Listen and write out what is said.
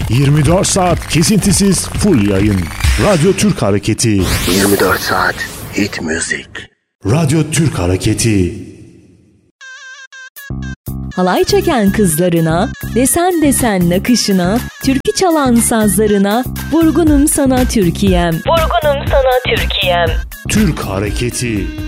24 saat kesintisiz full yayın. Radyo Türk Hareketi. 24 saat hit müzik. Radyo Türk Hareketi. Halay çeken kızlarına, desen desen nakışına, türkü çalan sazlarına, vurgunum sana Türkiye'm. Vurgunum sana Türkiye'm. Türk Hareketi.